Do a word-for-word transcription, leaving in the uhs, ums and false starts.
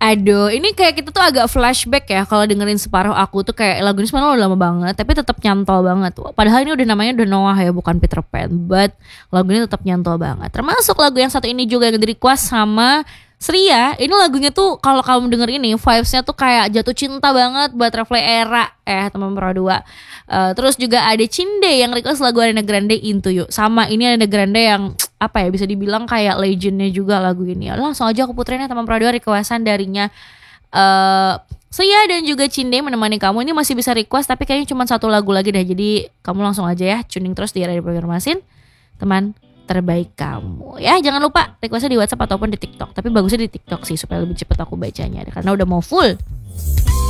Aduh, ini kayak kita tuh agak flashback ya kalau dengerin Separuh Aku tuh kayak lagu ini sebenarnya udah lama banget, tapi tetap nyantol banget. Padahal ini udah namanya udah Noah ya, bukan Peter Pan, but lagu ini tetap nyantol banget. Termasuk lagu yang satu ini juga yang di request sama Sria. Ini lagunya tuh kalau kamu denger ini vibesnya tuh kayak jatuh cinta banget buat Refle Era eh teman Pro dua. Uh, terus juga ada Cinde yang request lagu Ariana Grande Into You. Sama ini Ariana Grande yang apa ya bisa dibilang kayak legendnya juga lagu ini. Langsung aja aku puterin ya teman Pro dua requestan darinya uh, Sria dan juga Cinde menemani kamu. Ini masih bisa request tapi kayaknya cuma satu lagu lagi deh. Jadi kamu langsung aja ya tuning terus di Radio Banjarmasin, teman terbaik kamu ya. Jangan lupa requestnya di WhatsApp ataupun di TikTok, tapi bagusnya di TikTok sih supaya lebih cepat aku bacanya karena udah mau full.